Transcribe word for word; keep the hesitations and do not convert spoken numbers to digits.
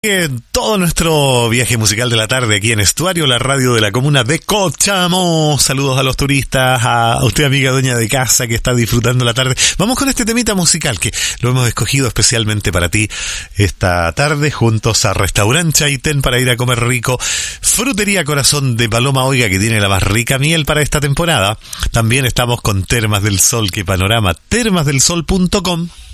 En todo nuestro viaje musical de la tarde aquí en Estuario, la radio de la comuna de Cochamó. Saludos a los turistas, a usted amiga dueña de casa que está disfrutando la tarde. Vamos con este temita musical que lo hemos escogido especialmente para ti esta tarde, juntos a Restaurant Chaitén para ir a comer rico. Frutería Corazón de Paloma, oiga, que tiene la más rica miel para esta temporada. También estamos con Termas del Sol, que panorama, termas del sol punto com.